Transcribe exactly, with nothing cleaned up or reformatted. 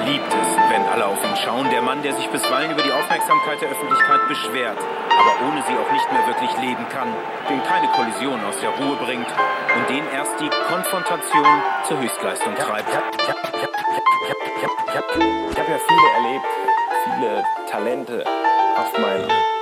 liebt es, wenn alle auf ihn schauen. Der Mann, der sich bisweilen über die Aufmerksamkeit der Öffentlichkeit beschwert, aber ohne sie auch nicht mehr wirklich leben kann, den keine Kollision aus der Ruhe bringt und den erst die Konfrontation zur Höchstleistung treibt. Ich habe ich hab, ich hab, ich hab, ich hab, ich hab, ich hab ja viele erlebt, viele Talente auf meinem